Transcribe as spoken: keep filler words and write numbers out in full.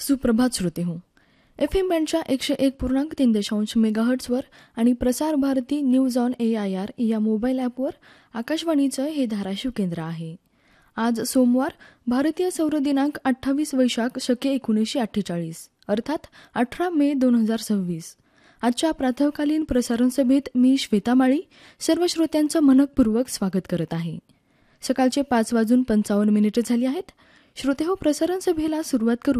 सुप्रभात श्रोते हो. एफ एम बँडच्या एकशे एक पूर्णांक तीन दशांश मेगाहर्ट्झवर आणि Prasar Bharati news on A I R या मोबाईल ॲपवर आकाशवाणीचं हे धाराशिव केंद्र आहे. आज सोमवार, भारतीय सौर दिनांक अठ्ठावीस वैशाख शके एकोणीसशे अठ्ठेचाळीस अर्थात अठरा मे दोन हजार सव्वीस. आजच्या प्रातःकालीन प्रसारण सभेत मी श्वेता माळी सर्व श्रोत्यांचं मनपूर्वक स्वागत करत आहे. सकाळचे पाच वाजून पंचावन्न मिनिटे झाली आहेत. श्रोते हो, प्रसारण सभेला सुरुवात करू